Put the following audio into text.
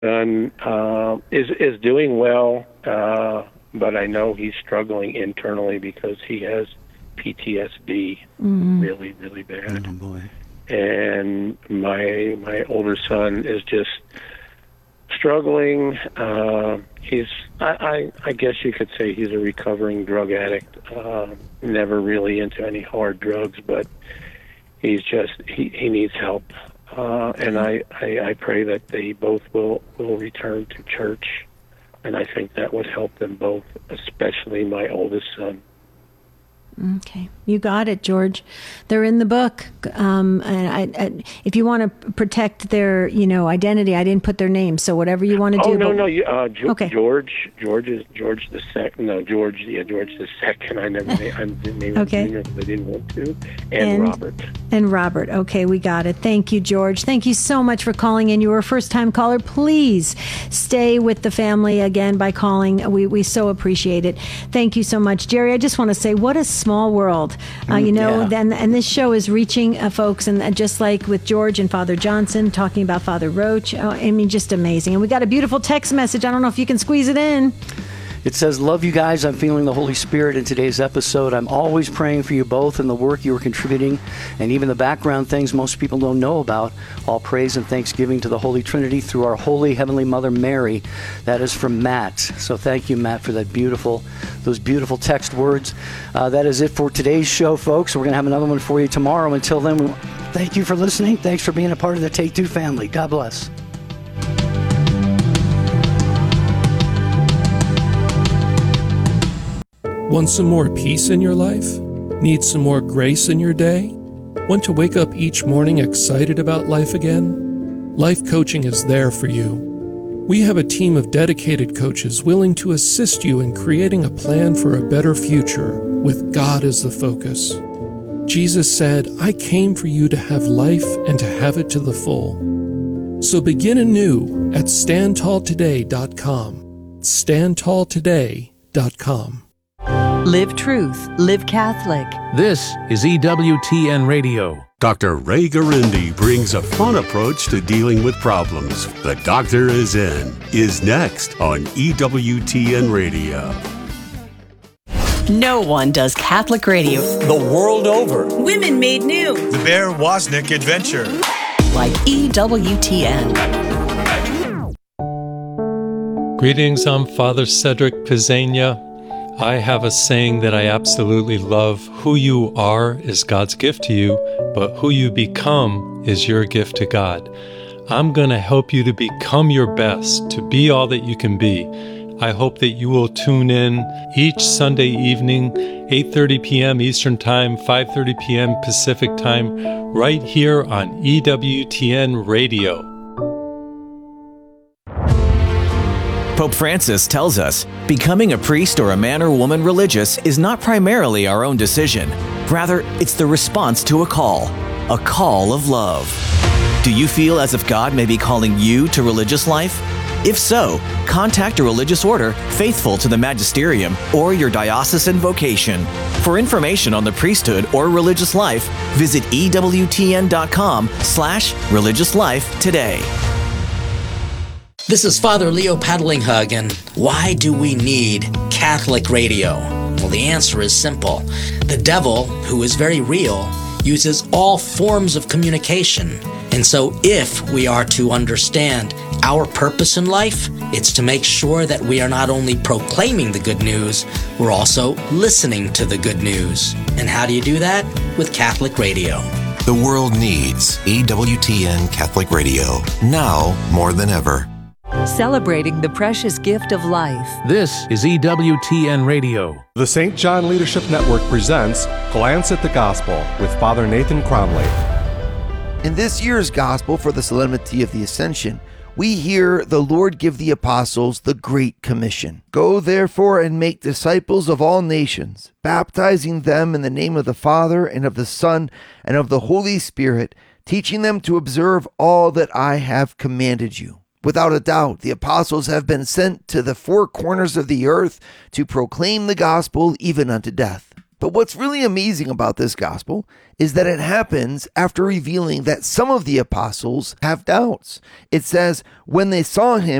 son is doing well, but I know he's struggling internally because he has PTSD, really, really bad. Oh boy! And my older son is just struggling. I guess you could say he's a recovering drug addict. Never really into any hard drugs, but he's just he needs help. And I pray that they both will return to church, and I think that would help them both, especially my oldest son. Okay, you got it, George. They're in the book, and I, if you want to protect their, identity, I didn't put their name. So whatever you want to do. Okay. George the second. No, George the second. I didn't name him Junior because I didn't want to. And Robert. And Robert. Okay, we got it. Thank you, George. Thank you so much for calling in. You were a first-time caller. Please stay with the family again by calling. We so appreciate it. Thank you so much, Jerry. I just want to say, what a small world, and this show is reaching folks, and just like with George and Father Johnson talking about Father Roach, just amazing. And we got a beautiful text message. I don't know if you can squeeze it in. It says, love you guys. I'm feeling the Holy Spirit in today's episode. I'm always praying for you both and the work you are contributing and even the background things most people don't know about. All praise and thanksgiving to the Holy Trinity through our Holy Heavenly Mother Mary. That is from Matt. So thank you, Matt, for those beautiful text words. That is it for today's show, folks. We're going to have another one for you tomorrow. Until then, thank you for listening. Thanks for being a part of the Take Two family. God bless. Want some more peace in your life? Need some more grace in your day? Want to wake up each morning excited about life again? Life Coaching is there for you. We have a team of dedicated coaches willing to assist you in creating a plan for a better future with God as the focus. Jesus said, "I came for you to have life and to have it to the full." So begin anew at standtalltoday.com. standtalltoday.com. Live Truth, Live Catholic. This is EWTN Radio. Dr. Ray Garindi brings a fun approach to dealing with problems. The Doctor is next on EWTN Radio. No one does Catholic radio the world over. Women Made New. The Bear Wozniak Adventure. Like EWTN. Greetings, I'm Father Cedric Pizzania. I have a saying that I absolutely love. Who you are is God's gift to you, but who you become is your gift to God. I'm going to help you to become your best, to be all that you can be. I hope that you will tune in each Sunday evening, 8:30 p.m. Eastern Time, 5:30 p.m. Pacific Time, right here on EWTN Radio. Pope Francis tells us, becoming a priest or a man or woman religious is not primarily our own decision. Rather, it's the response to a call of love. Do you feel as if God may be calling you to religious life? If so, contact a religious order faithful to the magisterium or your diocesan vocation. For information on the priesthood or religious life, visit EWTN.com/religious life today. This is Father Leo Paddlinghagen. Why do we need Catholic radio? Well, the answer is simple. The devil, who is very real, uses all forms of communication. And so if we are to understand our purpose in life, it's to make sure that we are not only proclaiming the good news, we're also listening to the good news. And how do you do that? With Catholic radio. The world needs EWTN Catholic Radio, now more than ever. Celebrating the precious gift of life. This is EWTN Radio. The St. John Leadership Network presents Glance at the Gospel with Father Nathan Cromley. In this year's Gospel for the Solemnity of the Ascension, we hear the Lord give the apostles the Great Commission. Go therefore and make disciples of all nations, baptizing them in the name of the Father and of the Son and of the Holy Spirit, teaching them to observe all that I have commanded you. Without a doubt, the apostles have been sent to the four corners of the earth to proclaim the gospel even unto death. But what's really amazing about this gospel is that it happens after revealing that some of the apostles have doubts. It says, when they saw him,